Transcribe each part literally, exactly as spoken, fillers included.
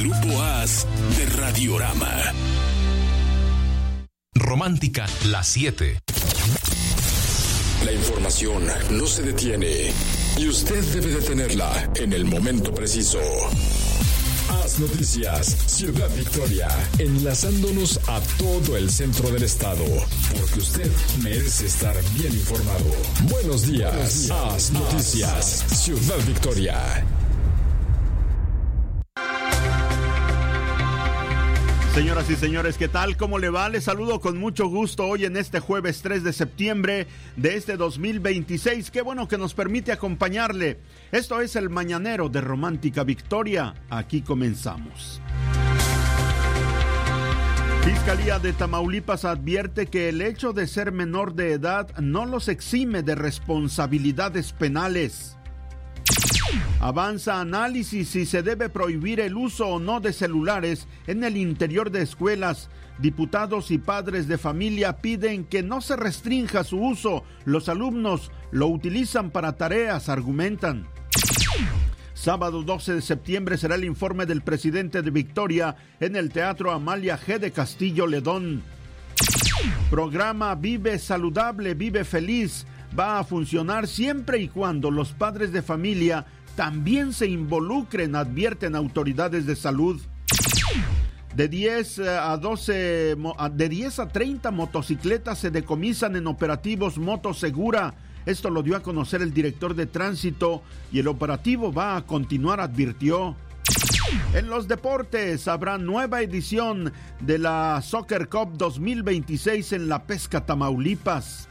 Grupo A S de Radiorama. Romántica, las siete. La información no se detiene y usted debe detenerla en el momento preciso. Haz Noticias, Ciudad Victoria, enlazándonos a todo el centro del estado, porque usted merece estar bien informado. Buenos días, Buenos días. Haz Noticias, Ciudad Victoria. Señoras y señores, ¿qué tal? ¿Cómo le va? Les saludo con mucho gusto hoy en este jueves tres de septiembre de este dos mil veintiséis. Qué bueno que nos permite acompañarle. Esto es el Mañanero de Romántica Victoria. Aquí comenzamos. Fiscalía de Tamaulipas advierte que el hecho de ser menor de edad no los exime de responsabilidades penales. Avanza análisis si se debe prohibir el uso o no de celulares en el interior de escuelas. Diputados y padres de familia piden que no se restrinja su uso. Los alumnos lo utilizan para tareas, argumentan. Sábado doce de septiembre será el informe del presidente de Victoria en el Teatro Amalia G. de Castillo Ledón. Programa Vive Saludable, Vive Feliz va a funcionar siempre y cuando los padres de familia también se involucren, advierten autoridades de salud. De diez a doce, de diez a treinta motocicletas se decomisan en operativos Motosegura. Esto lo dio a conocer el director de tránsito y el operativo va a continuar, advirtió. En los deportes habrá nueva edición de la Soccer Cup dos mil veintiséis en La Pesca, Tamaulipas.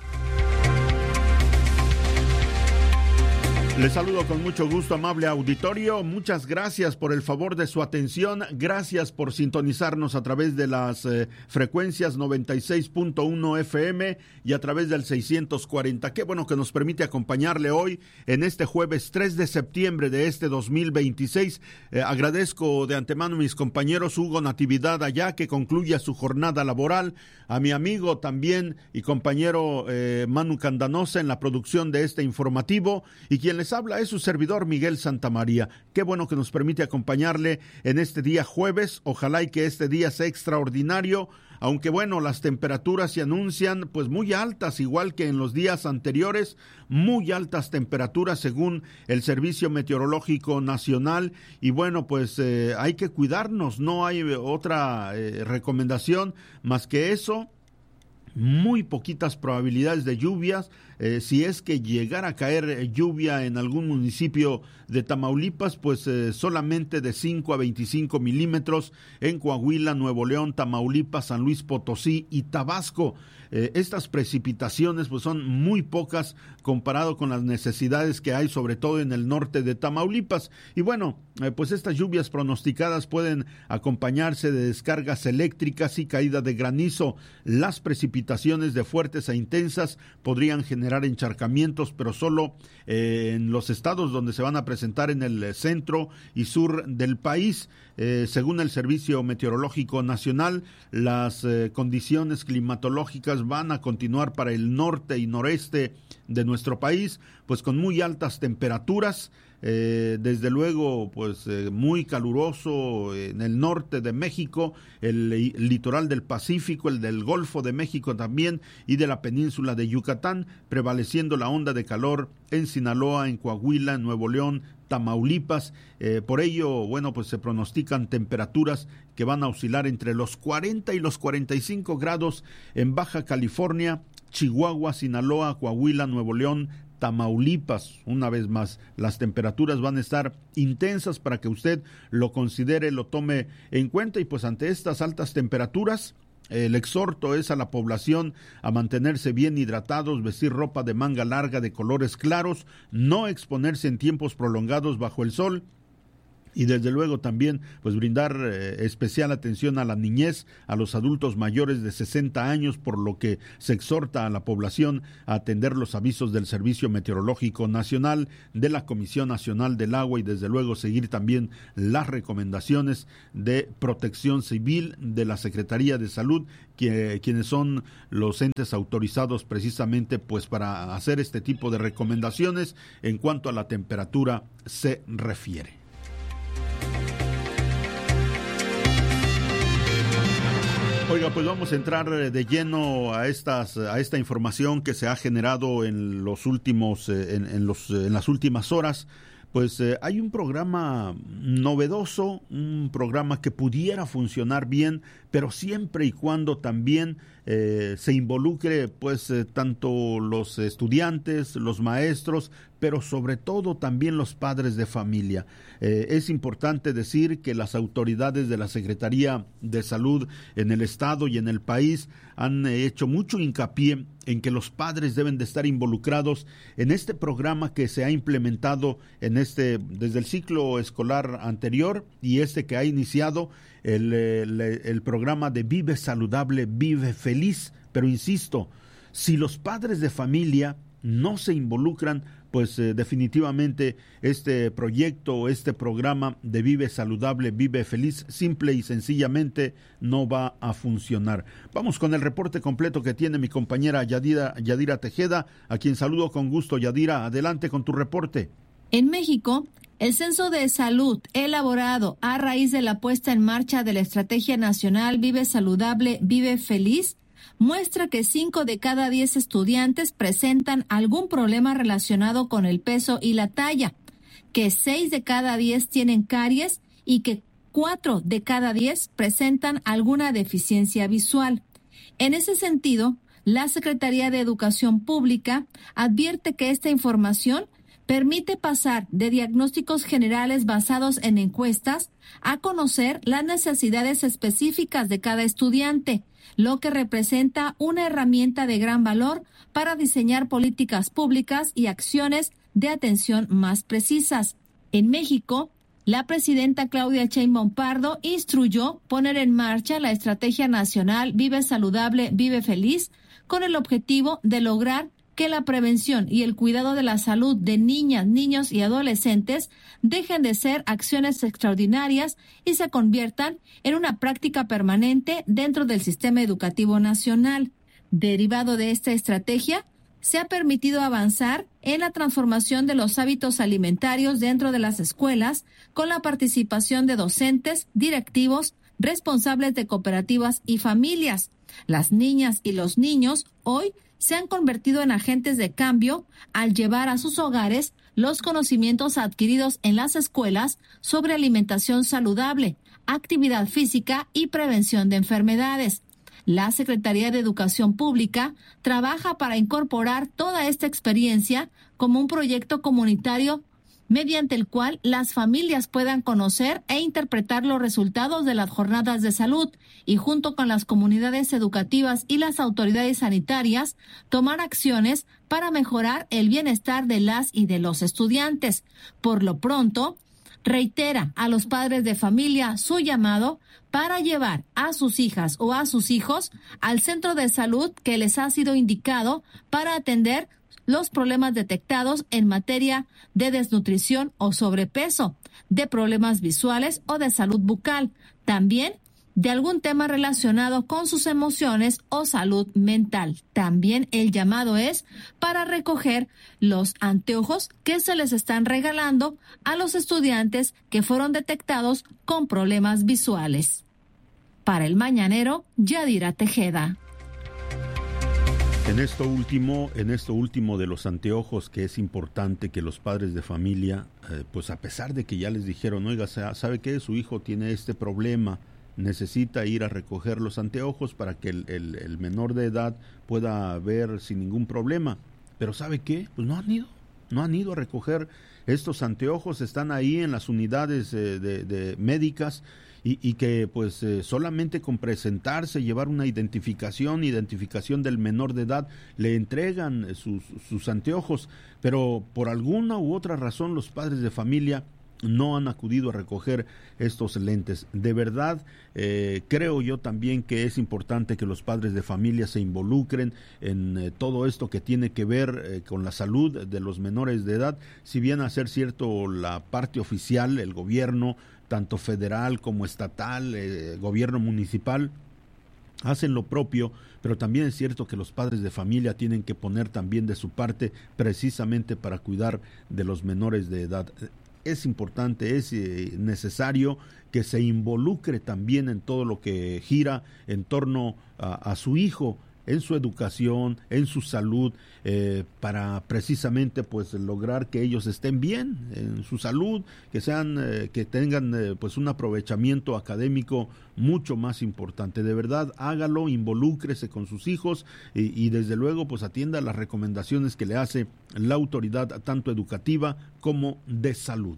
Les saludo con mucho gusto, amable auditorio. Muchas gracias por el favor de su atención. Gracias por sintonizarnos a través de las eh, frecuencias noventa y seis punto uno F M y a través del seiscientos cuarenta. Qué bueno que nos permite acompañarle hoy en este jueves tres de septiembre de este dos mil veintiséis. Eh, agradezco de antemano a mis compañeros Hugo Natividad allá, que concluya su jornada laboral. A mi amigo también y compañero eh, Manu Candanosa en la producción de este informativo, y quien les habla es su servidor Miguel Santamaría. Qué bueno que nos permite acompañarle en este día jueves. Ojalá y que este día sea extraordinario, aunque bueno, las temperaturas se anuncian pues muy altas, igual que en los días anteriores, muy altas temperaturas según el Servicio Meteorológico Nacional. Y bueno, pues eh, hay que cuidarnos, no hay otra eh, recomendación más que eso. Muy poquitas probabilidades de lluvias, eh, si es que llegara a caer lluvia en algún municipio de Tamaulipas, pues eh, solamente de cinco a veinticinco milímetros en Coahuila, Nuevo León, Tamaulipas, San Luis Potosí y Tabasco. Eh, estas precipitaciones pues son muy pocas comparado con las necesidades que hay, sobre todo en el norte de Tamaulipas. Y bueno, eh, pues estas lluvias pronosticadas pueden acompañarse de descargas eléctricas y caída de granizo. Las precipitaciones de fuertes a intensas podrían generar encharcamientos, pero solo eh, en los estados donde se van a presentar en el centro y sur del país. Eh, según el Servicio Meteorológico Nacional, las eh, condiciones climatológicas van a continuar para el norte y noreste de nuestro país, pues con muy altas temperaturas. Eh, desde luego, pues eh, muy caluroso en el norte de México, el, el litoral del Pacífico, el del Golfo de México también y de la península de Yucatán, prevaleciendo la onda de calor en Sinaloa, en Coahuila, en Nuevo León, Tamaulipas. Eh, por ello, bueno, pues se pronostican temperaturas que van a oscilar entre los cuarenta y los cuarenta y cinco grados en Baja California, Chihuahua, Sinaloa, Coahuila, Nuevo León, Tamaulipas. Una vez más, las temperaturas van a estar intensas para que usted lo considere, lo tome en cuenta. Y pues ante estas altas temperaturas, el exhorto es a la población a mantenerse bien hidratados, vestir ropa de manga larga de colores claros, no exponerse en tiempos prolongados bajo el sol. Y desde luego también pues brindar eh, especial atención a la niñez, a los adultos mayores de sesenta años, por lo que se exhorta a la población a atender los avisos del Servicio Meteorológico Nacional, de la Comisión Nacional del Agua y desde luego seguir también las recomendaciones de Protección Civil, de la Secretaría de Salud, que, quienes son los entes autorizados precisamente pues para hacer este tipo de recomendaciones en cuanto a la temperatura se refiere. Oiga, pues vamos a entrar de lleno a estas a esta información que se ha generado en los últimos en, en los en las últimas horas. Pues eh, hay un programa novedoso, un programa que pudiera funcionar bien, pero siempre y cuando también eh, se involucre pues eh, tanto los estudiantes, los maestros, pero sobre todo también los padres de familia. Eh, es importante decir que las autoridades de la Secretaría de Salud en el estado y en el país han hecho mucho hincapié en que los padres deben de estar involucrados en este programa que se ha implementado en este desde el ciclo escolar anterior y este que ha iniciado el, el, el programa de Vive Saludable, Vive Feliz. Pero insisto, si los padres de familia no se involucran, pues eh, definitivamente este proyecto, este programa de Vive Saludable, Vive Feliz, simple y sencillamente no va a funcionar. Vamos con el reporte completo que tiene mi compañera Yadira, Yadira Tejeda, a quien saludo con gusto. Yadira, adelante con tu reporte. En México, el Censo de Salud, elaborado a raíz de la puesta en marcha de la Estrategia Nacional Vive Saludable, Vive Feliz, muestra que cinco de cada diez estudiantes presentan algún problema relacionado con el peso y la talla, que seis de cada diez tienen caries y que cuatro de cada diez presentan alguna deficiencia visual. En ese sentido, la Secretaría de Educación Pública advierte que esta información permite pasar de diagnósticos generales basados en encuestas a conocer las necesidades específicas de cada estudiante, lo que representa una herramienta de gran valor para diseñar políticas públicas y acciones de atención más precisas. En México, la presidenta Claudia Sheinbaum Pardo instruyó poner en marcha la Estrategia Nacional Vive Saludable, Vive Feliz, con el objetivo de lograr que la prevención y el cuidado de la salud de niñas, niños y adolescentes dejen de ser acciones extraordinarias y se conviertan en una práctica permanente dentro del sistema educativo nacional. Derivado de esta estrategia, se ha permitido avanzar en la transformación de los hábitos alimentarios dentro de las escuelas con la participación de docentes, directivos, responsables de cooperativas y familias. Las niñas y los niños hoy se han convertido en agentes de cambio al llevar a sus hogares los conocimientos adquiridos en las escuelas sobre alimentación saludable, actividad física y prevención de enfermedades. La Secretaría de Educación Pública trabaja para incorporar toda esta experiencia como un proyecto comunitario mediante el cual las familias puedan conocer e interpretar los resultados de las jornadas de salud y junto con las comunidades educativas y las autoridades sanitarias tomar acciones para mejorar el bienestar de las y de los estudiantes. Por lo pronto, reitera a los padres de familia su llamado para llevar a sus hijas o a sus hijos al centro de salud que les ha sido indicado para atender los problemas detectados en materia de desnutrición o sobrepeso, de problemas visuales o de salud bucal, también de algún tema relacionado con sus emociones o salud mental. También el llamado es para recoger los anteojos que se les están regalando a los estudiantes que fueron detectados con problemas visuales. Para el Mañanero, Yadira Tejeda. En esto último, en esto último de los anteojos, que es importante que los padres de familia, eh, pues a pesar de que ya les dijeron, oiga, ¿sabe qué? Su hijo tiene este problema, necesita ir a recoger los anteojos para que el, el, el menor de edad pueda ver sin ningún problema. Pero ¿sabe qué? Pues no han ido, no han ido a recoger estos anteojos, están ahí en las unidades eh, de, de médicas. Y, y que pues eh, solamente con presentarse, llevar una identificación, identificación del menor de edad, le entregan sus, sus anteojos, pero por alguna u otra razón los padres de familia no han acudido a recoger estos lentes. De verdad, eh, creo yo también que es importante que los padres de familia se involucren en eh, todo esto que tiene que ver eh, con la salud de los menores de edad. Si bien a ser cierto la parte oficial, el gobierno, tanto federal como estatal, eh, gobierno municipal, hacen lo propio, pero también es cierto que los padres de familia tienen que poner también de su parte precisamente para cuidar de los menores de edad. es importante, es eh, necesario que se involucre también en todo lo que gira en torno a, a su hijo, en su educación, en su salud, eh, para precisamente pues lograr que ellos estén bien en su salud, que sean, eh, que tengan eh, pues un aprovechamiento académico mucho más importante. De verdad, hágalo, involúcrese con sus hijos y, y desde luego pues atienda las recomendaciones que le hace la autoridad tanto educativa como de salud.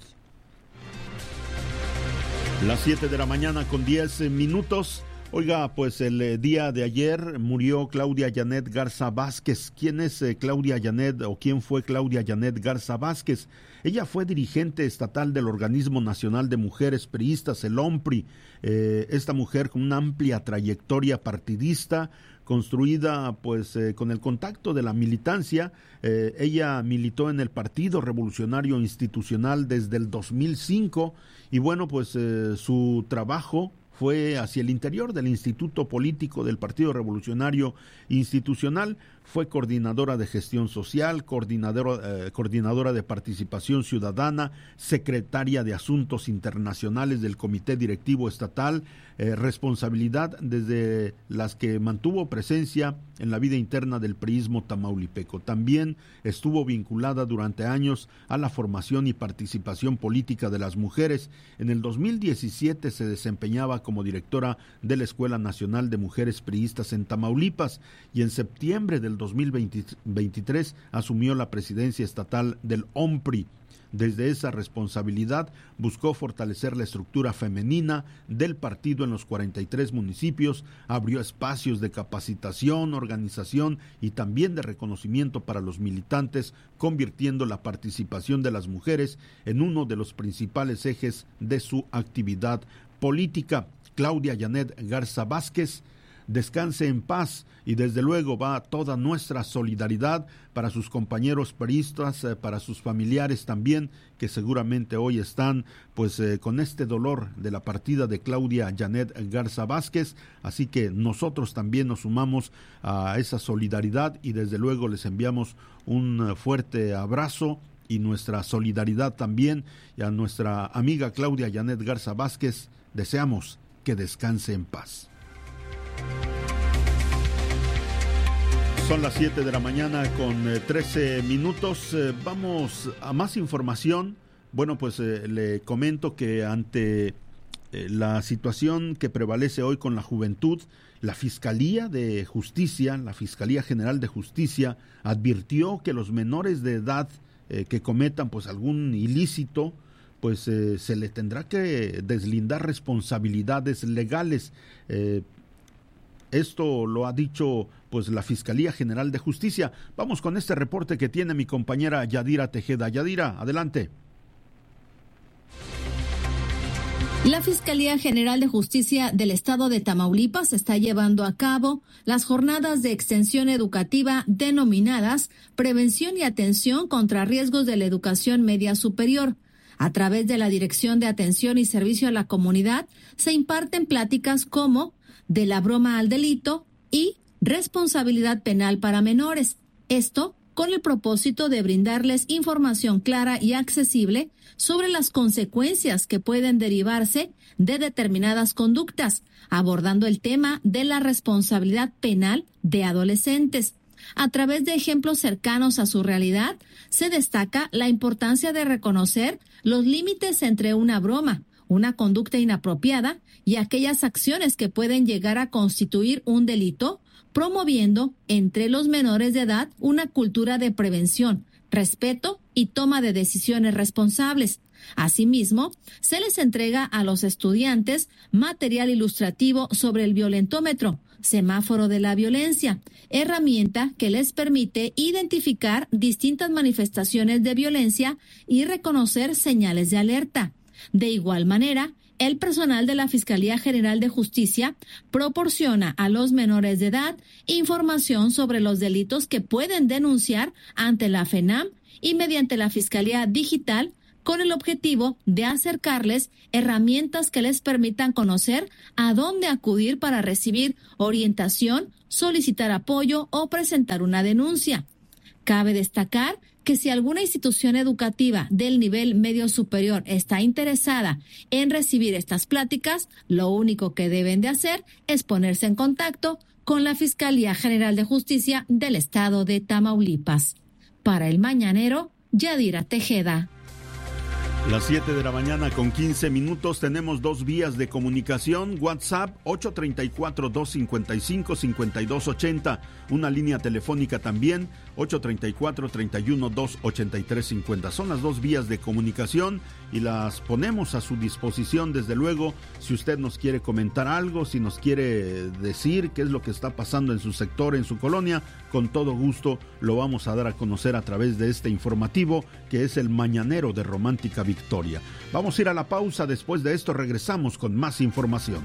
Las siete de la mañana con diez minutos. Oiga, pues el eh, día de ayer murió Claudia Yanet Garza Vázquez. ¿Quién es eh, Claudia Yanet o quién fue Claudia Yanet Garza Vázquez? Ella fue dirigente estatal del Organismo Nacional de Mujeres Priistas, el OMPRI. Eh, esta mujer con una amplia trayectoria partidista, construida pues eh, con el contacto de la militancia. Eh, ella militó en el Partido Revolucionario Institucional desde el dos mil cinco y bueno, pues eh, su trabajo fue hacia el interior del Instituto Político del Partido Revolucionario Institucional. Fue coordinadora de gestión social, coordinadora, eh, coordinadora de participación ciudadana, secretaria de Asuntos Internacionales del Comité Directivo Estatal, eh, responsabilidad desde las que mantuvo presencia en la vida interna del priismo tamaulipeco. También estuvo vinculada durante años a la formación y participación política de las mujeres. En el dos mil diecisiete se desempeñaba como directora de la Escuela Nacional de Mujeres Priistas en Tamaulipas y en septiembre del dos mil veintitrés asumió la presidencia estatal del OMPRI. Desde esa responsabilidad buscó fortalecer la estructura femenina del partido en los cuarenta y tres municipios, abrió espacios de capacitación, organización y también de reconocimiento para los militantes, convirtiendo la participación de las mujeres en uno de los principales ejes de su actividad política. Claudia Yanet Garza Vázquez, descanse en paz y desde luego va toda nuestra solidaridad para sus compañeros priistas, eh, para sus familiares también, que seguramente hoy están pues eh, con este dolor de la partida de Claudia Yanet Garza Vázquez, así que nosotros también nos sumamos a esa solidaridad y desde luego les enviamos un fuerte abrazo y nuestra solidaridad también, y a nuestra amiga Claudia Yanet Garza Vázquez deseamos que descanse en paz. Son las siete de la mañana con eh, trece minutos. Eh, vamos a más información. Bueno, pues eh, le comento que ante eh, la situación que prevalece hoy con la juventud, la Fiscalía de Justicia, la Fiscalía General de Justicia, advirtió que los menores de edad eh, que cometan pues algún ilícito, pues eh, se le tendrá que deslindar responsabilidades legales. Eh, Esto lo ha dicho pues la Fiscalía General de Justicia. Vamos con este reporte que tiene mi compañera Yadira Tejeda. Yadira, adelante. La Fiscalía General de Justicia del Estado de Tamaulipas está llevando a cabo las jornadas de extensión educativa denominadas Prevención y Atención contra Riesgos de la Educación Media Superior. A través de la Dirección de Atención y Servicio a la Comunidad se imparten pláticas como de la broma al delito y responsabilidad penal para menores. Esto con el propósito de brindarles información clara y accesible sobre las consecuencias que pueden derivarse de determinadas conductas, abordando el tema de la responsabilidad penal de adolescentes. A través de ejemplos cercanos a su realidad, se destaca la importancia de reconocer los límites entre una broma, una conducta inapropiada y aquellas acciones que pueden llegar a constituir un delito, promoviendo entre los menores de edad una cultura de prevención, respeto y toma de decisiones responsables. Asimismo, se les entrega a los estudiantes material ilustrativo sobre el violentómetro, semáforo de la violencia, herramienta que les permite identificar distintas manifestaciones de violencia y reconocer señales de alerta. De igual manera, el personal de la Fiscalía General de Justicia proporciona a los menores de edad información sobre los delitos que pueden denunciar ante la FENAM y mediante la Fiscalía Digital, con el objetivo de acercarles herramientas que les permitan conocer a dónde acudir para recibir orientación, solicitar apoyo o presentar una denuncia. Cabe destacar que si alguna institución educativa del nivel medio superior está interesada en recibir estas pláticas, lo único que deben de hacer es ponerse en contacto con la Fiscalía General de Justicia del Estado de Tamaulipas. Para El Mañanero, Yadira Tejeda. Las siete de la mañana con quince minutos, tenemos dos vías de comunicación: WhatsApp ocho tres cuatro, dos cinco cinco, cinco dos ocho cero, una línea telefónica también ocho tres cuatro, tres uno dos, ocho tres cinco cero. Son las dos vías de comunicación y las ponemos a su disposición, desde luego, si usted nos quiere comentar algo, si nos quiere decir qué es lo que está pasando en su sector, en su colonia, con todo gusto lo vamos a dar a conocer a través de este informativo que es el Mañanero de Romántica Victoria. Vamos a ir a la pausa. Después de esto regresamos con más información.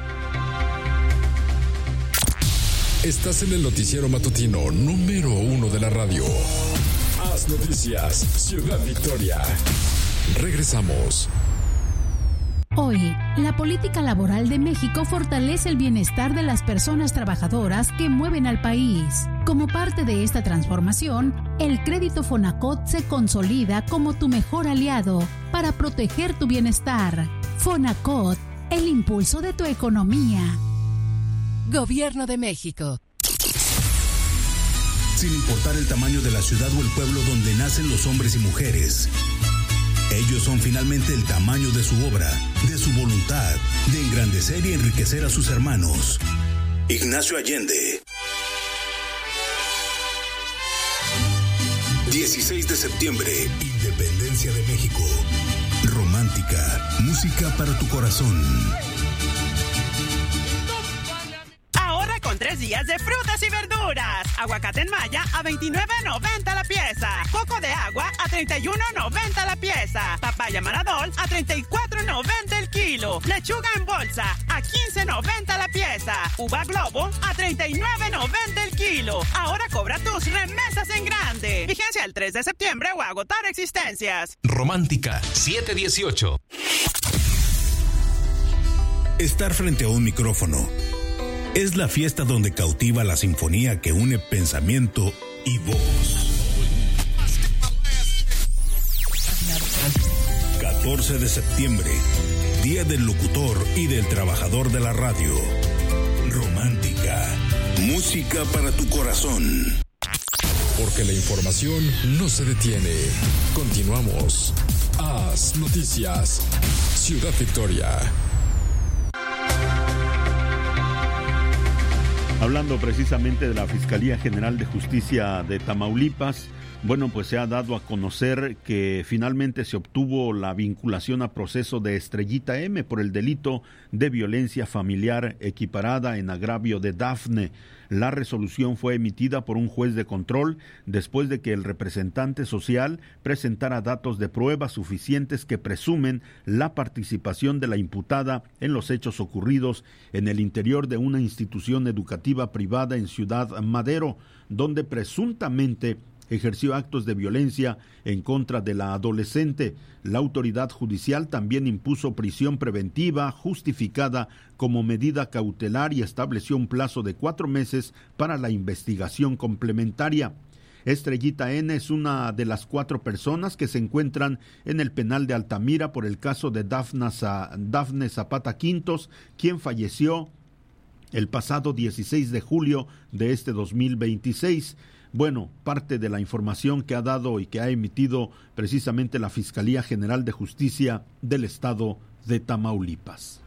Estás en el noticiero matutino número uno de la radio. Haz Noticias, Ciudad Victoria. Regresamos. Hoy, la política laboral de México fortalece el bienestar de las personas trabajadoras que mueven al país. Como parte de esta transformación, el crédito Fonacot se consolida como tu mejor aliado para proteger tu bienestar. Fonacot, el impulso de tu economía. Gobierno de México. Sin importar el tamaño de la ciudad o el pueblo donde nacen los hombres y mujeres, ellos son finalmente el tamaño de su obra, de su voluntad, de engrandecer y enriquecer a sus hermanos. Ignacio Allende. dieciséis de septiembre, Independencia de México. Romántica, música para tu corazón. Con tres días de frutas y verduras. Aguacate en malla a veintinueve noventa la pieza. Coco de agua a treinta y uno noventa la pieza. Papaya Maradol a treinta y cuatro noventa el kilo. Lechuga en bolsa a quince noventa la pieza. Uva Globo a treinta y nueve noventa el kilo. Ahora cobra tus remesas en grande. Vigencia el tres de septiembre o agotar existencias. Romántica siete dieciocho. Estar frente a un micrófono es la fiesta donde cautiva la sinfonía que une pensamiento y voz. catorce de septiembre, Día del Locutor y del Trabajador de la Radio. Romántica, música para tu corazón. Porque la información no se detiene. Continuamos. Haz Noticias, Ciudad Victoria. Hablando precisamente de la Fiscalía General de Justicia de Tamaulipas, bueno, pues se ha dado a conocer que finalmente se obtuvo la vinculación a proceso de Estrellita M por el delito de violencia familiar equiparada en agravio de Dafne. La resolución fue emitida por un juez de control después de que el representante social presentara datos de prueba suficientes que presumen la participación de la imputada en los hechos ocurridos en el interior de una institución educativa privada en Ciudad Madero, donde presuntamente ejerció actos de violencia en contra de la adolescente. La autoridad judicial también impuso prisión preventiva justificada como medida cautelar y estableció un plazo de cuatro meses para la investigación complementaria. Estrellita N es una de las cuatro personas que se encuentran en el penal de Altamira por el caso de Dafne, Dafne Zapata Quintos, quien falleció el pasado dieciséis de julio de este dos mil veintiséis. Bueno, parte de la información que ha dado y que ha emitido precisamente la Fiscalía General de Justicia del Estado de Tamaulipas.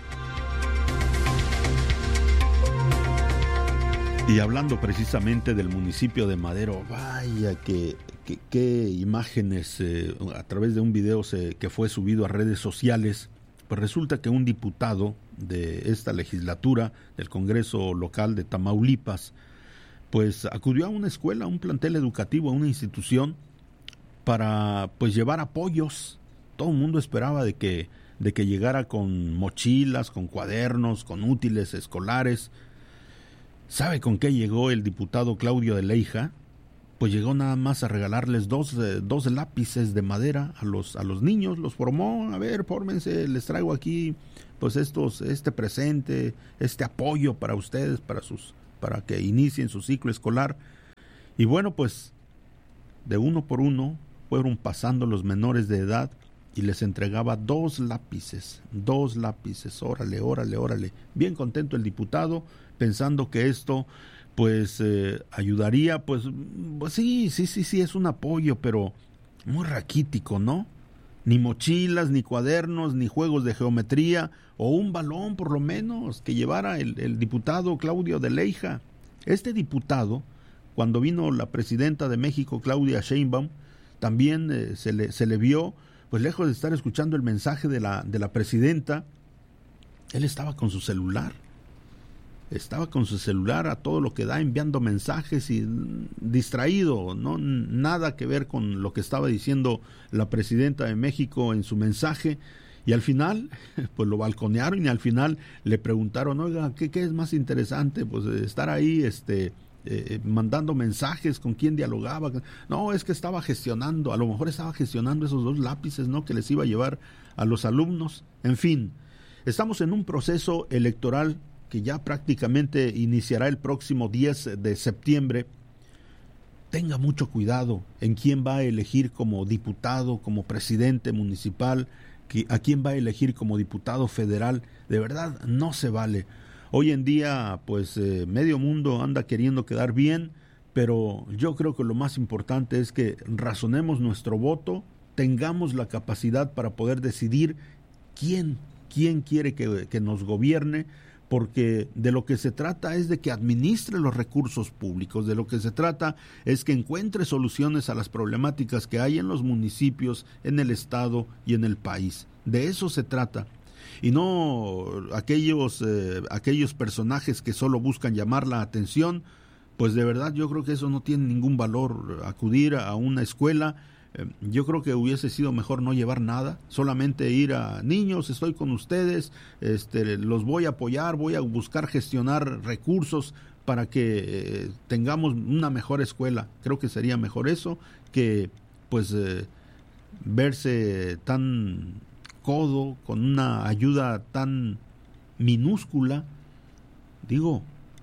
Y hablando precisamente del municipio de Madero, vaya que, que, que imágenes eh, a través de un video se, que fue subido a redes sociales. Pues resulta que un diputado de esta legislatura del Congreso local de Tamaulipas pues acudió a una escuela, a un plantel educativo, a una institución para pues llevar apoyos. Todo el mundo esperaba de que, de que llegara con mochilas, con cuadernos, con útiles escolares. ¿Sabe con qué llegó el diputado Claudio de Leija? Pues llegó nada más a regalarles dos, eh, dos lápices de madera a los, a los niños, los formó. A ver, fórmense, les traigo aquí pues estos, este presente, este apoyo para ustedes, para sus para que inicien su ciclo escolar. Y bueno, pues de uno por uno fueron pasando los menores de edad y les entregaba dos lápices, dos lápices, órale, órale, órale. Bien contento el diputado, pensando que esto pues eh, ayudaría, pues, pues sí, sí, sí, sí, es un apoyo, pero muy raquítico, ¿no? Ni mochilas, ni cuadernos, ni juegos de geometría, o un balón por lo menos que llevara el, el diputado Claudio de Leija. Este diputado, cuando vino la presidenta de México, Claudia Sheinbaum, también eh, se, le, se le vio, pues lejos de estar escuchando el mensaje de la, de la presidenta, él estaba con su celular. Estaba con su celular a todo lo que da, enviando mensajes y distraído, no nada que ver con lo que estaba diciendo la presidenta de México en su mensaje. Y al final, pues lo balconearon y al final le preguntaron, oiga, ¿qué, qué es más interesante? Pues estar ahí, este, eh, mandando mensajes, ¿con quién dialogaba? No, es que estaba gestionando, a lo mejor estaba gestionando esos dos lápices, ¿no? Que les iba a llevar a los alumnos. En fin, estamos en un proceso electoral que ya prácticamente iniciará el próximo diez de septiembre. Tenga mucho cuidado en quién va a elegir como diputado, como presidente municipal, a quién va a elegir como diputado federal. De verdad, no se vale. Hoy en día, pues, eh, medio mundo anda queriendo quedar bien, pero yo creo que lo más importante es que razonemos nuestro voto, tengamos la capacidad para poder decidir quién, quién quiere que, que nos gobierne, porque de lo que se trata es de que administre los recursos públicos, de lo que se trata es que encuentre soluciones a las problemáticas que hay en los municipios, en el estado y en el país. De eso se trata. Y no aquellos, eh, aquellos personajes que solo buscan llamar la atención, pues de verdad yo creo que eso no tiene ningún valor. Acudir a una escuela, yo creo que hubiese sido mejor no llevar nada, solamente ir a niños, estoy con ustedes, este, los voy a apoyar, voy a buscar gestionar recursos para que eh, tengamos una mejor escuela. Creo que sería mejor eso que pues eh, verse tan codo con una ayuda tan minúscula. Digo,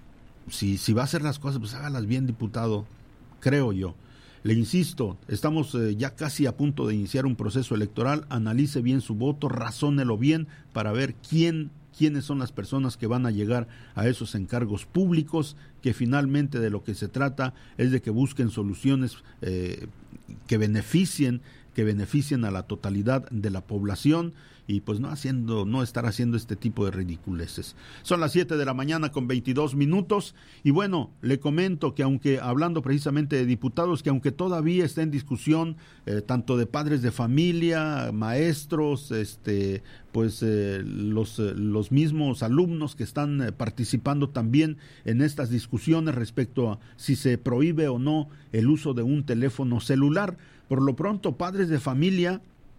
si, si va a hacer las cosas, pues hágalas bien, diputado, creo yo. Le insisto, estamos eh, ya casi a punto de iniciar un proceso electoral. Analice bien su voto, razónelo bien para ver quién, quiénes son las personas que van a llegar a esos encargos públicos, que finalmente de lo que se trata es de que busquen soluciones eh, que beneficien, que beneficien a la totalidad de la población y pues no haciendo, no estar haciendo este tipo de ridiculeces. Son las siete de la mañana con veintidós minutos y bueno, le comento que aunque hablando precisamente de diputados, que aunque todavía está en discusión eh, tanto de padres de familia, maestros, este, pues eh, los, eh, los mismos alumnos que están eh, participando también en estas discusiones respecto a si se prohíbe o no el uso de un teléfono celular. Por lo pronto, padres de familia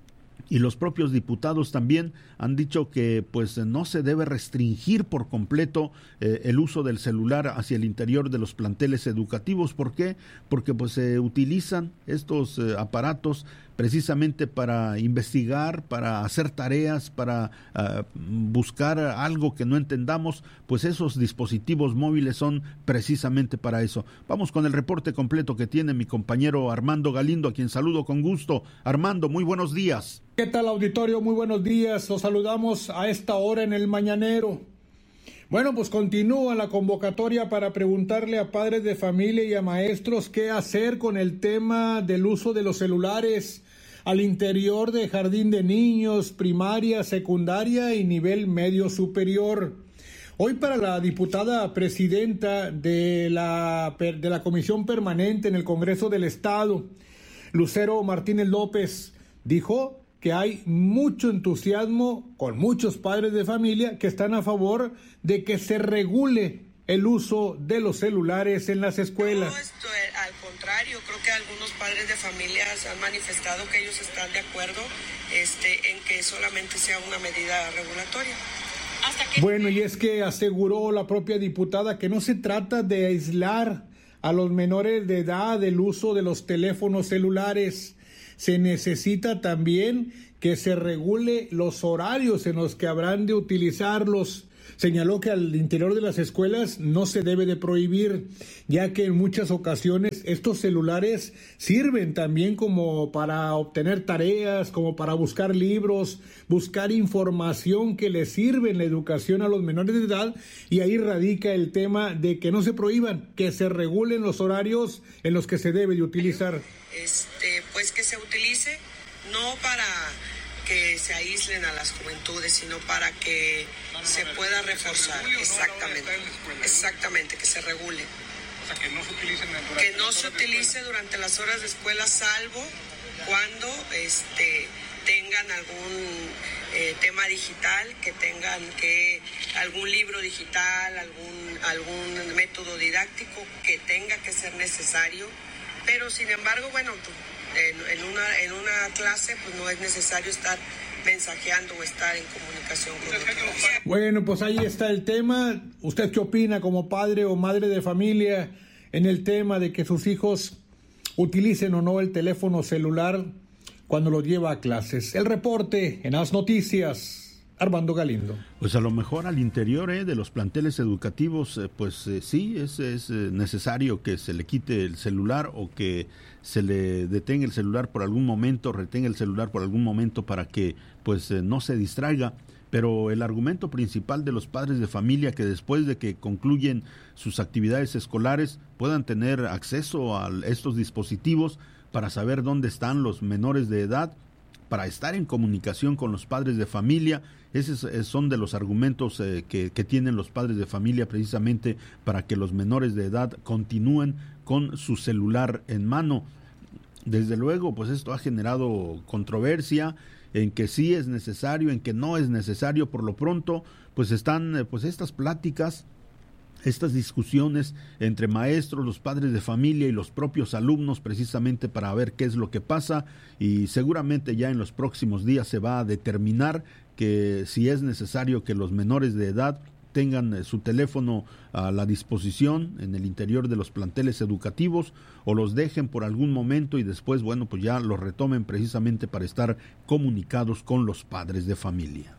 y los propios diputados también han dicho que pues no se debe restringir por completo eh, el uso del celular hacia el interior de los planteles educativos. ¿Por qué? Porque pues se utilizan estos eh, aparatos precisamente para investigar, para hacer tareas, para uh, buscar algo que no entendamos, pues esos dispositivos móviles son precisamente para eso. Vamos con el reporte completo que tiene mi compañero Armando Galindo, a quien saludo con gusto. Armando, muy buenos días. ¿Qué tal, auditorio? Muy buenos días. Los saludamos a esta hora en el Mañanero. Bueno, pues continúa la convocatoria para preguntarle a padres de familia y a maestros qué hacer con el tema del uso de los celulares al interior de jardín de niños, primaria, secundaria y nivel medio superior. Hoy para la diputada presidenta de la, de la Comisión Permanente en el Congreso del Estado, Lucero Martínez López, dijo que hay mucho entusiasmo con muchos padres de familia que están a favor de que se regule el uso de los celulares en las escuelas. No, esto, al contrario, creo que algunos padres de familias han manifestado que ellos están de acuerdo este, en que solamente sea una medida regulatoria. ¿Hasta que... Bueno, y es que aseguró la propia diputada que no se trata de aislar a los menores de edad del uso de los teléfonos celulares. Se necesita también que se regule los horarios en los que habrán de utilizarlos, Señaló que al interior de las escuelas no se debe de prohibir, ya que en muchas ocasiones estos celulares sirven también como para obtener tareas, como para buscar libros, buscar información que les sirve en la educación a los menores de edad, y ahí radica el tema de que no se prohíban, que se regulen los horarios en los que se debe de utilizar. Este, pues que se utilice no para que se aíslen a las juventudes, sino para que se pueda reforzar. Exactamente, exactamente, que se regule. O sea, que no se utilice durante, que no se utilice durante las horas de escuela, salvo cuando este, tengan algún eh, tema digital, que tengan que algún libro digital, algún, algún método didáctico que tenga que ser necesario. Pero sin embargo, bueno, En, en, una, en una clase pues no es necesario estar mensajeando o estar en comunicación con otros. Bueno, pues ahí está el tema. ¿Usted qué opina como padre o madre de familia en el tema de que sus hijos utilicen o no el teléfono celular cuando los lleva a clases? El reporte en As Noticias. Armando Galindo. Pues a lo mejor al interior eh, de los planteles educativos, eh, pues eh, sí, es, es eh, necesario que se le quite el celular o que se le detenga el celular por algún momento, retenga el celular por algún momento para que pues eh, no se distraiga. Pero el argumento principal de los padres de familia, que después de que concluyen sus actividades escolares puedan tener acceso a estos dispositivos para saber dónde están los menores de edad, para estar en comunicación con los padres de familia. Esos son de los argumentos eh, que, que tienen los padres de familia precisamente para que los menores de edad continúen con su celular en mano. Desde luego, pues esto ha generado controversia en que sí es necesario, en que no es necesario. Por lo pronto, pues están eh, pues estas pláticas, estas discusiones entre maestros, los padres de familia y los propios alumnos, precisamente para ver qué es lo que pasa, y seguramente ya en los próximos días se va a determinar que si es necesario que los menores de edad tengan su teléfono a la disposición en el interior de los planteles educativos o los dejen por algún momento y después, bueno, pues ya los retomen precisamente para estar comunicados con los padres de familia.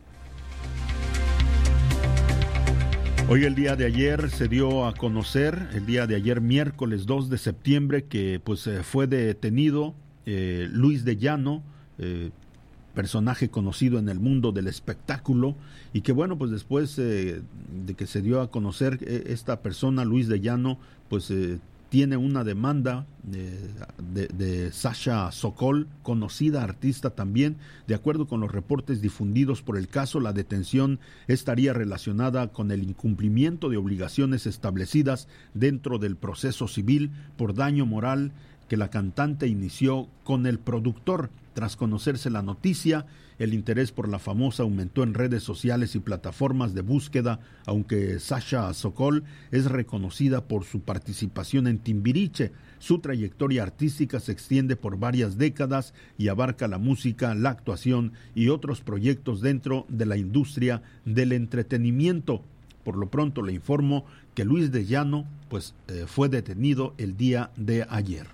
Hoy, el día de ayer, se dio a conocer, el día de ayer, miércoles dos de septiembre, que pues eh, fue detenido eh, Luis de Llano, eh, personaje conocido en el mundo del espectáculo, y que bueno, pues después eh, de que se dio a conocer eh, esta persona, Luis de Llano, pues eh, tiene una demanda eh, de, de Sasha Sokol, conocida artista también. De acuerdo con los reportes difundidos por el caso, la detención estaría relacionada con el incumplimiento de obligaciones establecidas dentro del proceso civil por daño moral que la cantante inició con el productor. Tras conocerse la noticia, el interés por la famosa aumentó en redes sociales y plataformas de búsqueda, aunque Sasha Sokol es reconocida por su participación en Timbiriche. Su trayectoria artística se extiende por varias décadas y abarca la música, la actuación y otros proyectos dentro de la industria del entretenimiento. Por lo pronto le informo que Luis de Llano pues, eh, fue detenido el día de ayer.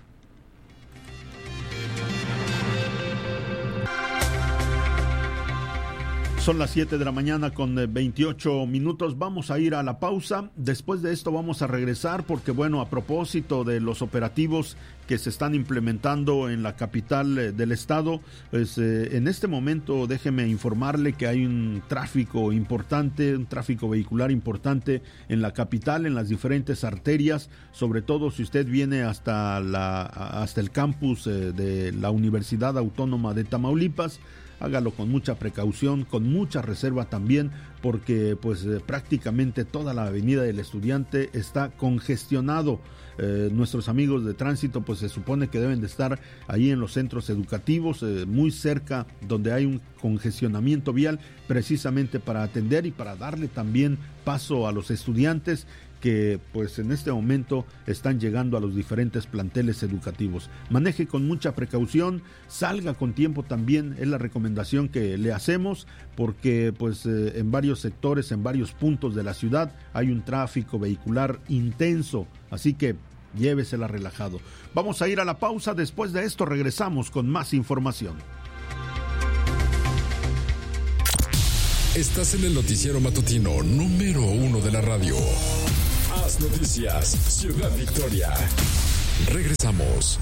Son las siete de la mañana con veintiocho minutos. Vamos a ir a la pausa. Después de esto vamos a regresar porque, bueno, a propósito de los operativos que se están implementando en la capital del estado, pues eh, en este momento déjeme informarle que hay un tráfico importante, un tráfico vehicular importante en la capital, en las diferentes arterias, sobre todo si usted viene hasta, la, hasta el campus eh, de la Universidad Autónoma de Tamaulipas. Hágalo con mucha precaución, con mucha reserva también, porque pues eh, prácticamente toda la avenida del Estudiante está congestionado. Eh, nuestros amigos de tránsito pues se supone que deben de estar ahí en los centros educativos, eh, muy cerca donde hay un congestionamiento vial, precisamente para atender y para darle también paso a los estudiantes que pues en este momento están llegando a los diferentes planteles educativos. Maneje con mucha precaución, salga con tiempo también, es la recomendación que le hacemos, porque pues eh, en varios sectores, en varios puntos de la ciudad hay un tráfico vehicular intenso, así que llévesela relajado. Vamos a ir a la pausa, después de esto regresamos con más información. Estás en el noticiero matutino número uno de la radio. Haz Noticias, Ciudad Victoria. Regresamos.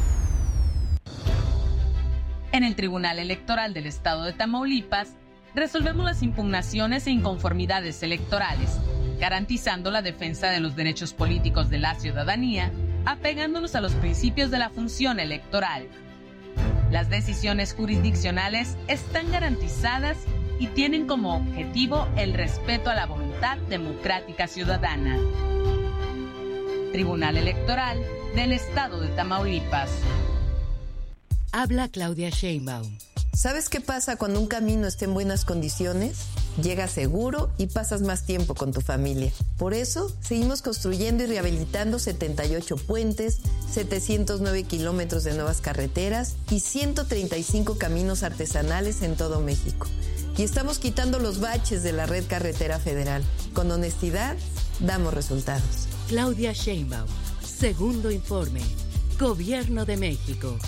En el Tribunal Electoral del Estado de Tamaulipas, resolvemos las impugnaciones e inconformidades electorales, garantizando la defensa de los derechos políticos de la ciudadanía, apegándonos a los principios de la función electoral. Las decisiones jurisdiccionales están garantizadas y tienen como objetivo el respeto a la voluntad democrática ciudadana. Tribunal Electoral del Estado de Tamaulipas. Habla Claudia Sheinbaum. ¿Sabes qué pasa cuando un camino está en buenas condiciones? Llegas seguro y pasas más tiempo con tu familia. Por eso, seguimos construyendo y rehabilitando setenta y ocho puentes, setecientos nueve kilómetros de nuevas carreteras y ciento treinta y cinco caminos artesanales en todo México. Y estamos quitando los baches de la red carretera federal. Con honestidad, damos resultados. Claudia Sheinbaum, segundo informe. Gobierno de México.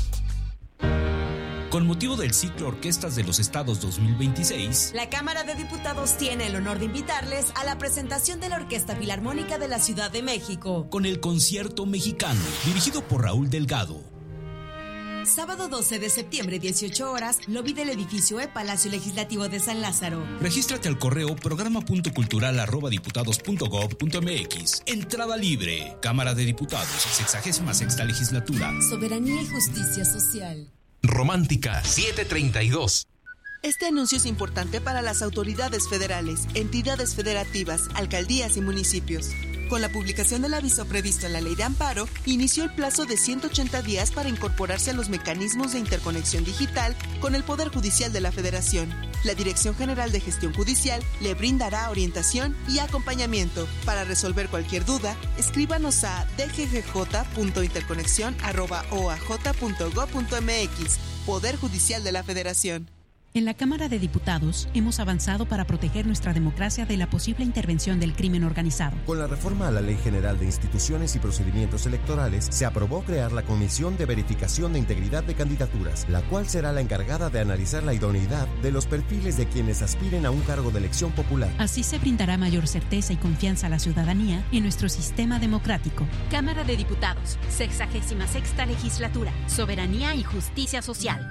Con motivo del ciclo Orquestas de los Estados dos mil veintiséis, la Cámara de Diputados tiene el honor de invitarles a la presentación de la Orquesta Filarmónica de la Ciudad de México, con el Concierto Mexicano, dirigido por Raúl Delgado. Sábado doce de septiembre, dieciocho horas, lobby del edificio E, Palacio Legislativo de San Lázaro. Regístrate al correo programa punto cultural arroba diputados punto gob punto mx. Entrada libre. Cámara de Diputados, sexagésima sexta legislatura. Soberanía y justicia social. Romántica siete treinta y dos. Este anuncio es importante para las autoridades federales, entidades federativas, alcaldías y municipios. Con la publicación del aviso previsto en la Ley de Amparo, inició el plazo de ciento ochenta días para incorporarse a los mecanismos de interconexión digital con el Poder Judicial de la Federación. La Dirección General de Gestión Judicial le brindará orientación y acompañamiento. Para resolver cualquier duda, escríbanos a d g g j punto interconexión arroba o a j punto gob punto m x. Poder Judicial de la Federación. En la Cámara de Diputados hemos avanzado para proteger nuestra democracia de la posible intervención del crimen organizado. Con la reforma a la Ley General de Instituciones y Procedimientos Electorales, se aprobó crear la Comisión de Verificación de Integridad de Candidaturas, la cual será la encargada de analizar la idoneidad de los perfiles de quienes aspiren a un cargo de elección popular. Así se brindará mayor certeza y confianza a la ciudadanía en nuestro sistema democrático. Cámara de Diputados, sexagésima sexta legislatura, soberanía y justicia social.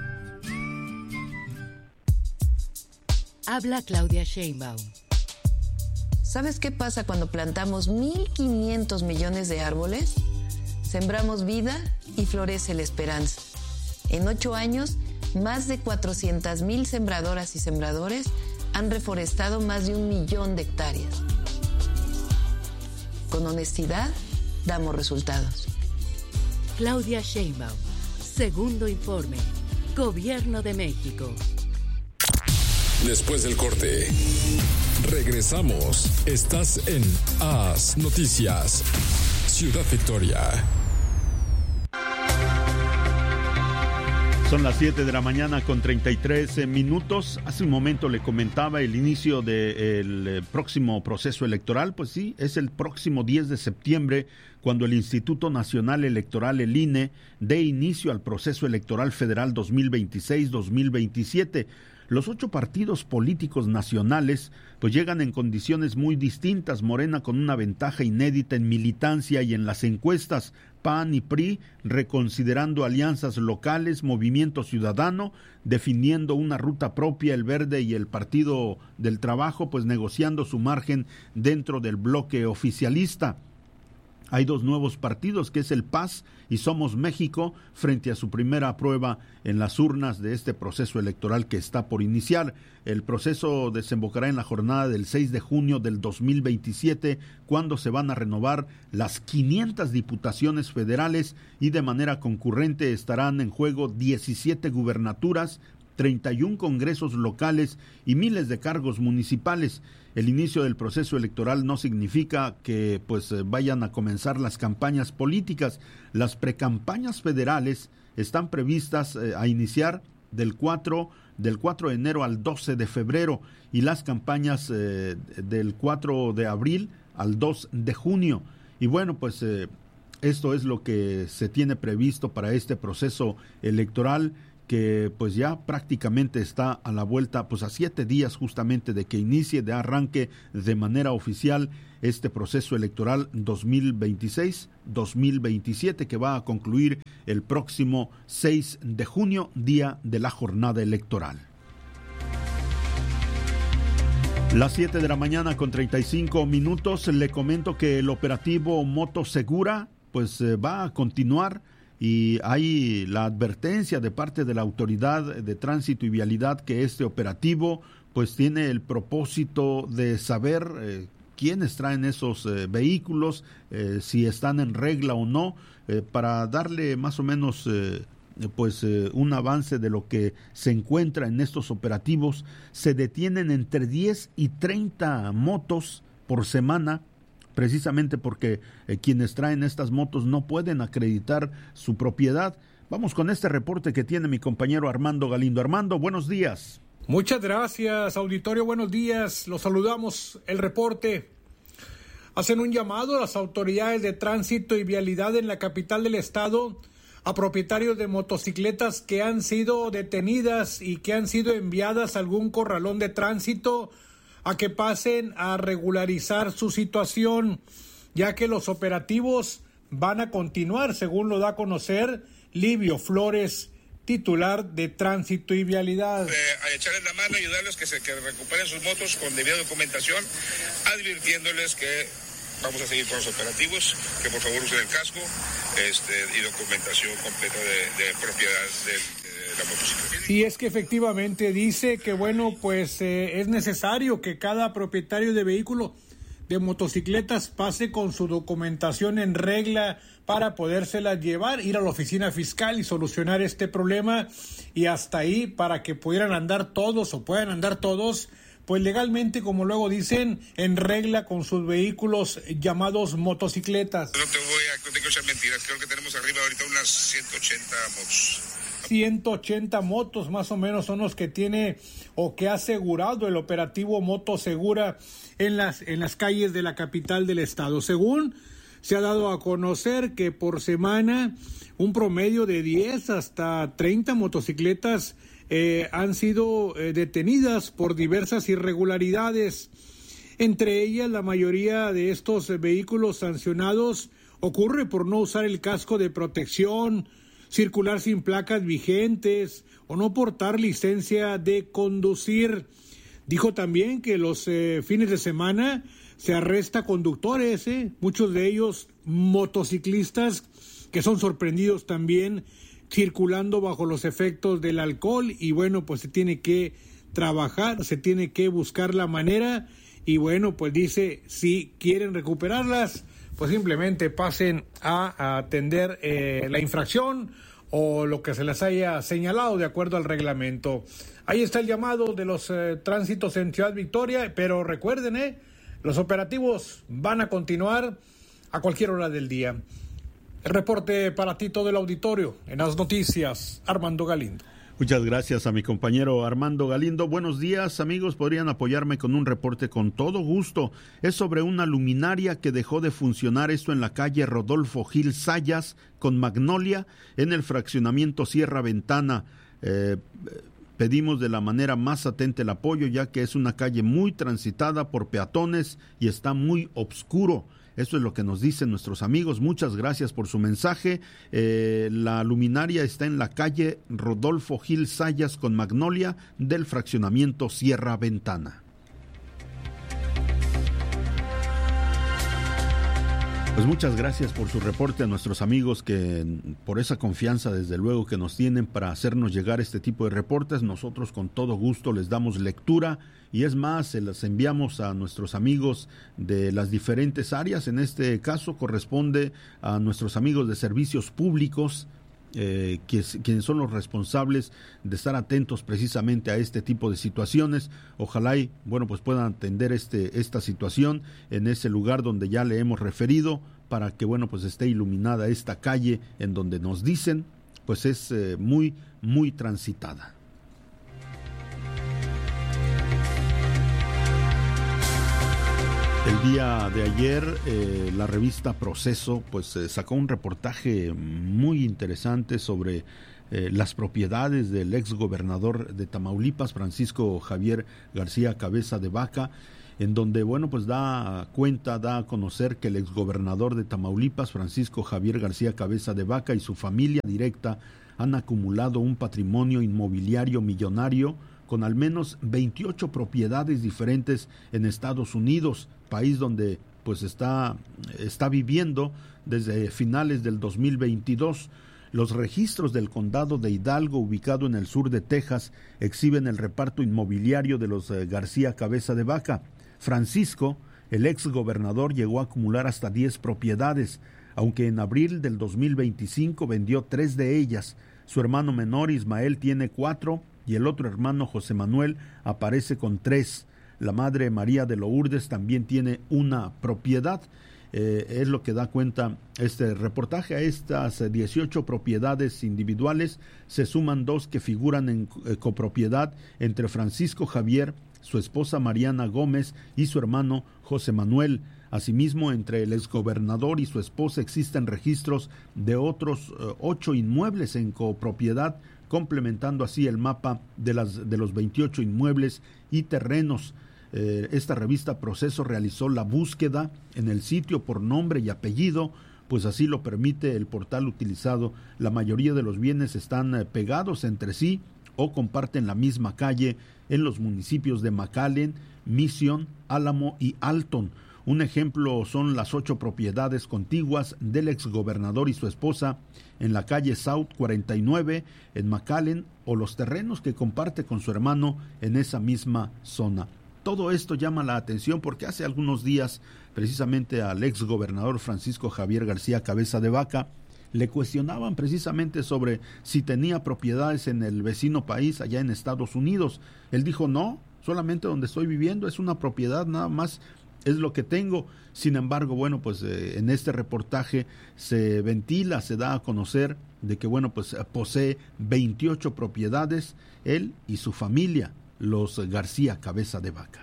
Habla Claudia Sheinbaum. ¿Sabes qué pasa cuando plantamos mil quinientos millones de árboles? Sembramos vida y florece la esperanza. En ocho años, más de cuatrocientas mil sembradoras y sembradores han reforestado más de un millón de hectáreas. Con honestidad, damos resultados. Claudia Sheinbaum, segundo informe. Gobierno de México. Después del corte, regresamos. Estás en Haz Noticias, Ciudad Victoria. Son las siete de la mañana con treinta y tres minutos. Hace un momento le comentaba el inicio del próximo proceso electoral. Pues sí, es el próximo diez de septiembre cuando el Instituto Nacional Electoral, el I N E, dé inicio al proceso electoral federal dos mil veintiséis dos mil veintisiete. Los ocho partidos políticos nacionales pues llegan en condiciones muy distintas. Morena con una ventaja inédita en militancia y en las encuestas. P A N y P R I reconsiderando alianzas locales. Movimiento Ciudadano definiendo una ruta propia. El Verde y el Partido del Trabajo pues negociando su margen dentro del bloque oficialista. Hay dos nuevos partidos, que es el P A S y Somos México, frente a su primera prueba en las urnas de este proceso electoral que está por iniciar. El proceso desembocará en la jornada del seis de junio del dos mil veintisiete, cuando se van a renovar las quinientas diputaciones federales y de manera concurrente estarán en juego diecisiete gubernaturas, treinta y un congresos locales y miles de cargos municipales. El inicio del proceso electoral no significa que pues vayan a comenzar las campañas políticas. Las precampañas federales están previstas eh, a iniciar del cuatro de enero al doce de febrero y las campañas eh, del cuatro de abril al dos de junio. Y bueno, pues eh, esto es lo que se tiene previsto para este proceso electoral, que pues ya prácticamente está a la vuelta, pues a siete días justamente de que inicie, de arranque de manera oficial este proceso electoral dos mil veintiséis dos mil veintisiete, que va a concluir el próximo seis de junio, día de la jornada electoral. Las siete de la mañana con treinta y cinco minutos, le comento que el operativo Moto Segura pues eh, va a continuar. Y hay la advertencia de parte de la Autoridad de Tránsito y Vialidad que este operativo pues tiene el propósito de saber eh, quiénes traen esos eh, vehículos, eh, si están en regla o no, eh, para darle más o menos eh, pues eh, un avance de lo que se encuentra en estos operativos. Se detienen entre diez y treinta motos por semana, precisamente porque eh, quienes traen estas motos no pueden acreditar su propiedad. Vamos con este reporte que tiene mi compañero Armando Galindo. Armando, buenos días. Muchas gracias, auditorio, buenos días. Los saludamos. El reporte. Hacen un llamado a las autoridades de tránsito y vialidad en la capital del estado a propietarios de motocicletas que han sido detenidas y que han sido enviadas a algún corralón de tránsito a que pasen a regularizar su situación, ya que los operativos van a continuar, según lo da a conocer Livio Flores, titular de Tránsito y Vialidad. Eh, a echarles la mano, ayudarles que se que recuperen sus motos con debida documentación, advirtiéndoles que vamos a seguir con los operativos, que por favor usen el casco este, y documentación completa de, de propiedad del la motocicleta. Y es que efectivamente dice que bueno, pues eh, es necesario que cada propietario de vehículo de motocicletas pase con su documentación en regla para podérselas llevar, ir a la oficina fiscal y solucionar este problema, y hasta ahí para que pudieran andar todos o puedan andar todos pues legalmente, como luego dicen, en regla con sus vehículos llamados motocicletas. No te voy a, no te quiero echar mentiras, creo que tenemos arriba ahorita unas ciento ochenta motos. ciento ochenta motos más o menos son los que tiene o que ha asegurado el operativo Moto Segura en las, en las calles de la capital del estado. Según se ha dado a conocer que por semana un promedio de diez hasta treinta motocicletas eh, han sido eh, detenidas por diversas irregularidades. Entre ellas, la mayoría de estos eh, vehículos sancionados ocurre por no usar el casco de protección, circular sin placas vigentes o no portar licencia de conducir. Dijo también que los eh, fines de semana se arresta conductores, eh, muchos de ellos motociclistas, que son sorprendidos también circulando bajo los efectos del alcohol, y bueno, pues se tiene que trabajar, se tiene que buscar la manera, y bueno, pues dice, si quieren recuperarlas, pues simplemente pasen a, a atender eh, la infracción o lo que se les haya señalado de acuerdo al reglamento. Ahí está el llamado de los eh, tránsitos en Ciudad Victoria, pero recuerden, eh, los operativos van a continuar a cualquier hora del día. El reporte para ti, todo el auditorio, en las noticias, Armando Galindo. Muchas gracias a mi compañero Armando Galindo. Buenos días, amigos. Podrían apoyarme con un reporte con todo gusto. Es sobre una luminaria que dejó de funcionar, esto en la calle Rodolfo Gil Sayas con Magnolia, en el fraccionamiento Sierra Ventana. Eh, pedimos de la manera más atenta el apoyo, ya que es una calle muy transitada por peatones y está muy oscuro. Esto es lo que nos dicen nuestros amigos. Muchas gracias por su mensaje. Eh, la luminaria está en la calle Rodolfo Gil Sayas con Magnolia del fraccionamiento Sierra Ventana. Pues muchas gracias por su reporte a nuestros amigos, que por esa confianza desde luego que nos tienen para hacernos llegar este tipo de reportes. Nosotros con todo gusto les damos lectura, y es más, se las enviamos a nuestros amigos de las diferentes áreas. En este caso corresponde a nuestros amigos de servicios públicos, eh, que, quienes son los responsables de estar atentos precisamente a este tipo de situaciones. Ojalá y bueno pues puedan atender este esta situación en ese lugar donde ya le hemos referido, para que bueno pues esté iluminada esta calle en donde nos dicen pues es eh, muy muy transitada. El día de ayer eh, la revista Proceso pues eh, sacó un reportaje muy interesante sobre eh, las propiedades del ex gobernador de Tamaulipas, Francisco Javier García Cabeza de Vaca, en donde, bueno, pues da cuenta, da a conocer que el exgobernador de Tamaulipas, Francisco Javier García Cabeza de Vaca, y su familia directa han acumulado un patrimonio inmobiliario millonario con al menos veintiocho propiedades diferentes en Estados Unidos, país donde pues está, está viviendo desde finales del dos mil veintidós. Los registros del condado de Hidalgo, ubicado en el sur de Texas, exhiben el reparto inmobiliario de los eh, García Cabeza de Vaca. Francisco, el ex gobernador, llegó a acumular hasta diez propiedades, aunque en abril del dos mil veinticinco vendió tres de ellas. Su hermano menor Ismael tiene cuatro y el otro hermano José Manuel aparece con tres. La madre María de Lourdes también tiene una propiedad. Eh, es lo que da cuenta este reportaje. A estas dieciocho propiedades individuales se suman dos que figuran en eh, copropiedad entre Francisco Javier, su esposa Mariana Gómez y su hermano José Manuel. Asimismo, entre el exgobernador y su esposa existen registros de otros eh, ocho inmuebles en copropiedad, complementando así el mapa de, las, de los veintiocho inmuebles y terrenos. Eh, esta revista Proceso realizó la búsqueda en el sitio por nombre y apellido, pues así lo permite el portal utilizado. La mayoría de los bienes están eh, pegados entre sí o comparten la misma calle en los municipios de McAllen, Mission, Álamo y Alton. Un ejemplo son las ocho propiedades contiguas del exgobernador y su esposa en la calle South cuarenta y nueve en McAllen, o los terrenos que comparte con su hermano en esa misma zona. Todo esto llama la atención porque hace algunos días precisamente al exgobernador Francisco Javier García Cabeza de Vaca le cuestionaban precisamente sobre si tenía propiedades en el vecino país, allá en Estados Unidos. Él dijo, no, solamente donde estoy viviendo es una propiedad, nada más es lo que tengo. Sin embargo, bueno, pues eh, en este reportaje se ventila, se da a conocer de que, bueno, pues posee veintiocho propiedades, él y su familia, los García Cabeza de Vaca.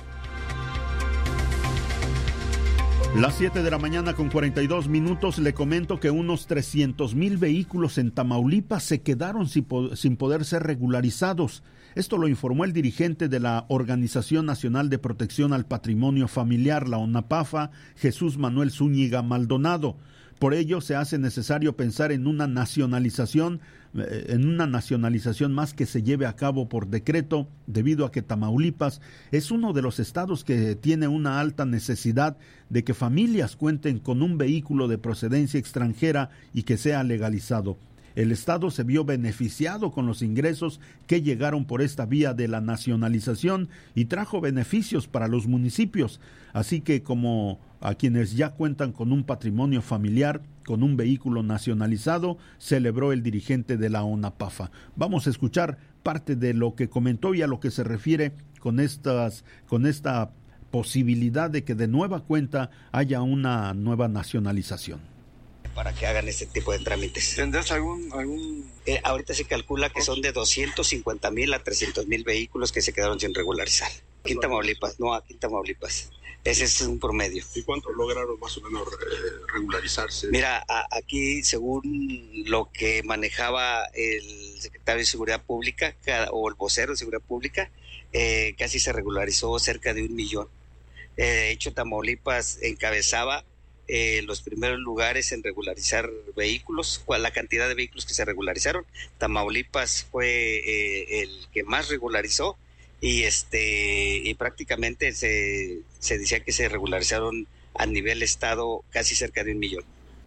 Las siete de la mañana con cuarenta y dos minutos, le comento que unos trescientos mil vehículos en Tamaulipas se quedaron sin, po- sin poder ser regularizados. Esto lo informó el dirigente de la Organización Nacional de Protección al Patrimonio Familiar, la ONAPAFA, Jesús Manuel Zúñiga Maldonado. Por ello se hace necesario pensar en una nacionalización, eh, en una nacionalización más que se lleve a cabo por decreto, debido a que Tamaulipas es uno de los estados que tiene una alta necesidad de que familias cuenten con un vehículo de procedencia extranjera y que sea legalizado. El estado se vio beneficiado con los ingresos que llegaron por esta vía de la nacionalización y trajo beneficios para los municipios, así que como a quienes ya cuentan con un patrimonio familiar, con un vehículo nacionalizado, celebró el dirigente de la ONAPAFA. Vamos a escuchar parte de lo que comentó y a lo que se refiere con estas, con esta posibilidad de que de nueva cuenta haya una nueva nacionalización. Para que hagan este tipo de trámites. ¿Tendrás algún...? algún... Eh, ahorita se calcula que son de doscientos cincuenta mil a trescientos mil vehículos que se quedaron sin regularizar. Aquí en Tamaulipas, no, aquí en Tamaulipas. Ese es un promedio. ¿Y cuánto lograron más o menos eh, regularizarse? Mira, a, aquí según lo que manejaba el secretario de Seguridad Pública cada, o el vocero de Seguridad Pública, eh, casi se regularizó cerca de un millón. Eh, de hecho, Tamaulipas encabezaba Eh, los primeros lugares en regularizar vehículos, cuál la cantidad de vehículos que se regularizaron. Tamaulipas fue eh, el que más regularizó y este y prácticamente se, se decía que se regularizaron a nivel estado casi cerca de un millón.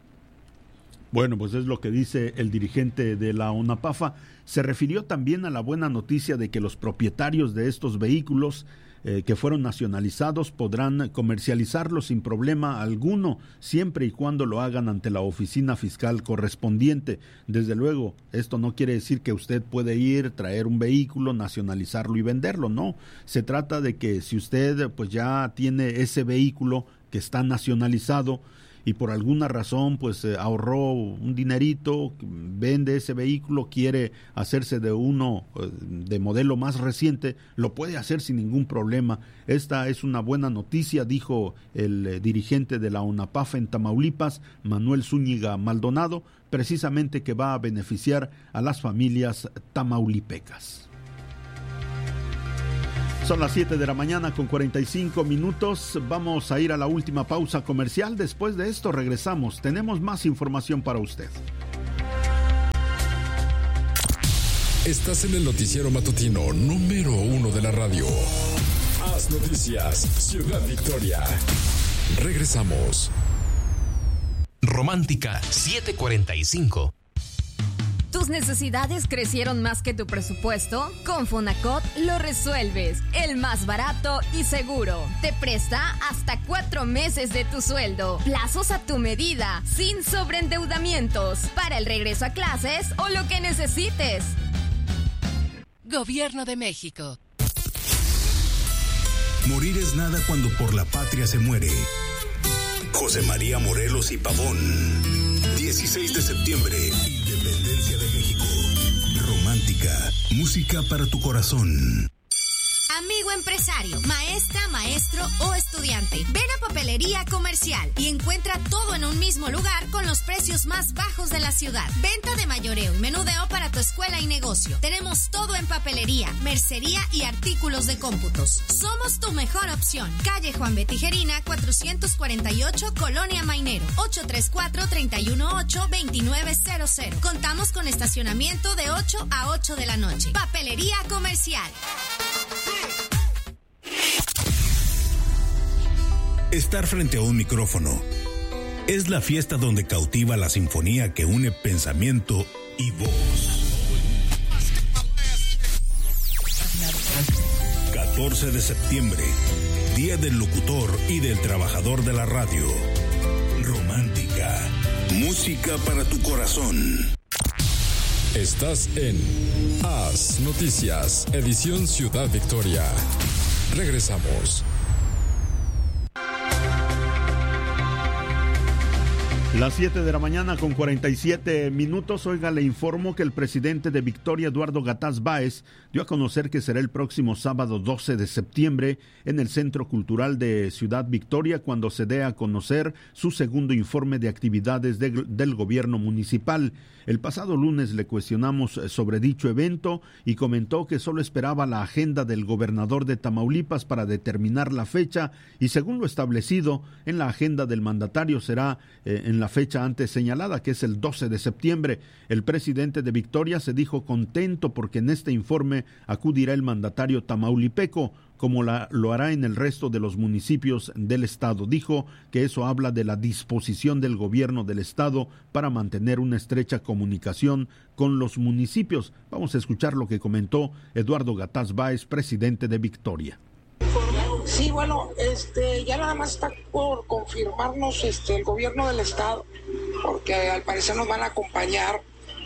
Bueno, pues es lo que dice el dirigente de la ONAPAFA. Se refirió también a la buena noticia de que los propietarios de estos vehículos Eh, que fueron nacionalizados podrán comercializarlos sin problema alguno, siempre y cuando lo hagan ante la oficina fiscal correspondiente. Desde luego, esto no quiere decir que usted puede ir, traer un vehículo, nacionalizarlo y venderlo, no. Se trata de que si usted pues ya tiene ese vehículo que está nacionalizado y por alguna razón pues eh, ahorró un dinerito, vende ese vehículo, quiere hacerse de uno eh, de modelo más reciente, lo puede hacer sin ningún problema. Esta es una buena noticia, dijo el eh, dirigente de la ONAPAF en Tamaulipas, Manuel Zúñiga Maldonado, precisamente que va a beneficiar a las familias tamaulipecas. Son las siete de la mañana con cuarenta y cinco minutos. Vamos a ir a la última pausa comercial. Después de esto regresamos. Tenemos más información para usted. Estás en el noticiero matutino número uno de la radio. Haz Noticias, Ciudad Victoria. Regresamos. Romántica siete cuarenta y cinco. ¿Tus necesidades crecieron más que tu presupuesto? Con Fonacot lo resuelves. El más barato y seguro. Te presta hasta cuatro meses de tu sueldo. Plazos a tu medida, sin sobreendeudamientos. Para el regreso a clases o lo que necesites. Gobierno de México. Morir es nada cuando por la patria se muere. José María Morelos y Pavón. dieciséis de septiembre, Independencia de México. Romántica, música para tu corazón. Amigo empresario, maestra, maestro o estudiante, ven a Papelería Comercial y encuentra todo en un mismo lugar con los precios más bajos de la ciudad. Venta de mayoreo y menudeo para tu escuela y negocio. Tenemos todo en papelería, mercería y artículos de cómputos. Somos tu mejor opción. Calle Juan B. Tijerina, cuatrocientos cuarenta y ocho, Colonia Mainero, ocho tres cuatro, tres uno ocho, dos nueve cero cero. Contamos con estacionamiento de ocho a ocho de la noche. Papelería Comercial. Estar frente a un micrófono es la fiesta donde cautiva la sinfonía que une pensamiento y voz. catorce de septiembre, Día del Locutor y del Trabajador de la Radio. Romántica, música para tu corazón. Estás en Haz Noticias, edición Ciudad Victoria. Regresamos. Las siete de la mañana con cuarenta y siete minutos. Oiga, le informo que el presidente de Victoria, Eduardo Gataz Báez, dio a conocer que será el próximo sábado doce de septiembre en el Centro Cultural de Ciudad Victoria cuando se dé a conocer su segundo informe de actividades de, del gobierno municipal. El pasado lunes le cuestionamos sobre dicho evento y comentó que solo esperaba la agenda del gobernador de Tamaulipas para determinar la fecha y según lo establecido en la agenda del mandatario será eh, en la fecha antes señalada, que es el doce de septiembre. El presidente de Victoria se dijo contento porque en este informe acudirá el mandatario tamaulipeco, como la, lo hará en el resto de los municipios del estado. Dijo que eso habla de la disposición del gobierno del estado para mantener una estrecha comunicación con los municipios. Vamos a escuchar lo que comentó Eduardo Gataz Báez, presidente de Victoria. Sí, bueno, este, ya nada más está por confirmarnos este, el gobierno del estado, porque al parecer nos van a acompañar,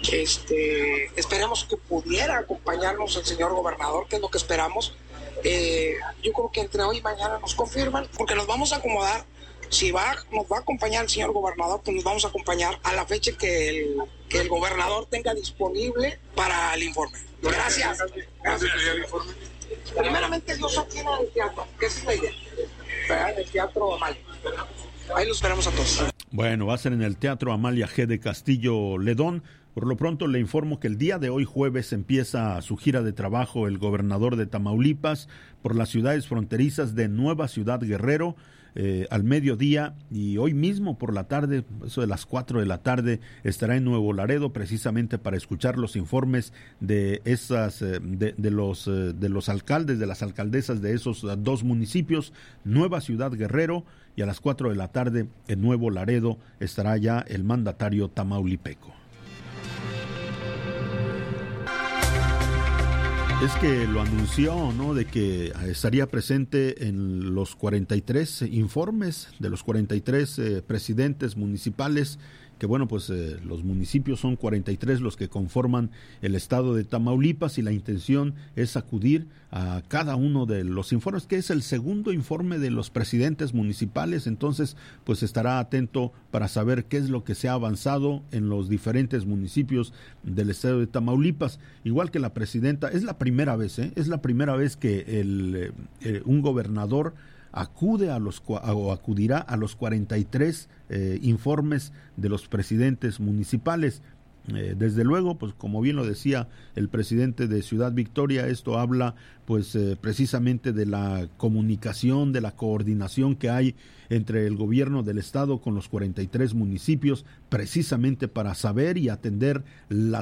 este, esperemos que pudiera acompañarnos el señor gobernador, que es lo que esperamos. Eh, yo creo que entre hoy y mañana nos confirman, porque nos vamos a acomodar. Si va, nos va a acompañar el señor gobernador, pues nos vamos a acompañar a la fecha que el, que el gobernador tenga disponible para el informe. Gracias. Gracias. Primeramente Dios aquí en el teatro, que es la idea, en el Teatro Amalia. Ahí los esperamos a todos. Bueno, va a ser en el Teatro Amalia G de Castillo Ledón. Por lo pronto le informo que el día de hoy jueves empieza su gira de trabajo el gobernador de Tamaulipas por las ciudades fronterizas de Nueva Ciudad Guerrero, eh, al mediodía, y hoy mismo por la tarde, eso de las cuatro de la tarde, estará en Nuevo Laredo precisamente para escuchar los informes de esas eh, de, de los eh, de los alcaldes, de las alcaldesas de esos dos municipios, Nueva Ciudad Guerrero, y a las cuatro de la tarde en Nuevo Laredo estará ya el mandatario tamaulipeco. Es que lo anunció, ¿no?, de que estaría presente en los cuarenta y tres informes de los cuarenta y tres eh, presidentes municipales que bueno, pues eh, los municipios son cuarenta y tres los que conforman el estado de Tamaulipas y la intención es acudir a cada uno de los informes, que es el segundo informe de los presidentes municipales. Entonces pues estará atento para saber qué es lo que se ha avanzado en los diferentes municipios del estado de Tamaulipas. Igual que la presidenta, es la primera vez, ¿eh? es la primera vez que el, eh, un gobernador acude a los o acudirá a los cuarenta y tres eh, informes de los presidentes municipales. Eh, desde luego, pues como bien lo decía el presidente de Ciudad Victoria, esto habla pues eh, precisamente de la comunicación, de la coordinación que hay entre el gobierno del estado con los cuarenta y tres municipios, precisamente para saber y atender las